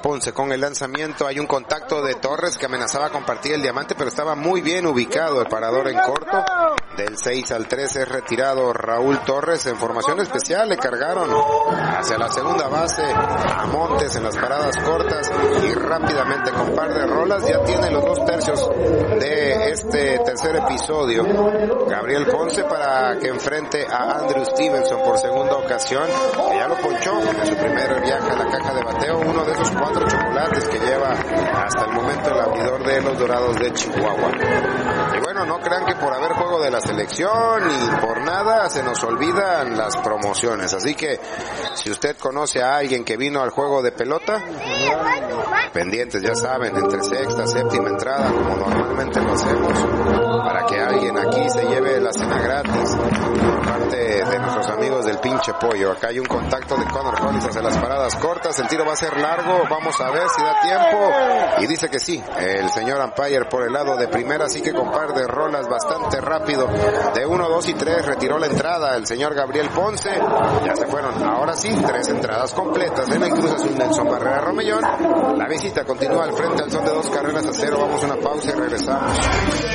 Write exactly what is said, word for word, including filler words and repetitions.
Ponce con el lanzamiento. Hay un contacto de Torres que amenazaba compartir el diamante, pero estaba muy bien ubicado el parador en corto. Del seis al trece es retirado Raúl Torres. En formación especial le cargaron hacia la segunda base a Montes en las paradas cortas y rápidamente con par de rolas ya tiene los dos tercios de este tercer episodio Gabriel Ponce para que enfrente a Andrew Stevenson por segunda ocasión, que ya lo ponchó en su primer viaje a la caja de bateo, uno de esos cuatro chocolates que lleva hasta el momento el abridor de los Dorados de Chihuahua. Y bueno, no crean que por haber juego de la selección y por nada se nos olvidan las promociones, así que si usted conoce a alguien que vino al juego de pelota, pendientes, ya saben, entre sexta, séptima entrada, como normalmente lo hacemos, para que alguien aquí se lleve la cena gratis por parte de nuestros amigos del Pinche Pollo. Acá hay un contacto de Connor Hollis hacia las paradas cortas, el tiro va a ser largo, vamos a ver si da tiempo, y dice que sí, el señor umpire por el lado de primera, así que con par de rolas bastante rápido, de uno, dos y tres, retiró la entrada el señor Gabriel Ponce, ya se fueron, ahora sí, tres entradas completas en el Cruz Azul Nelson Barrera Romellón. La visita continúa al frente al son de dos carreras a cero, vamos a una pausa y regresamos.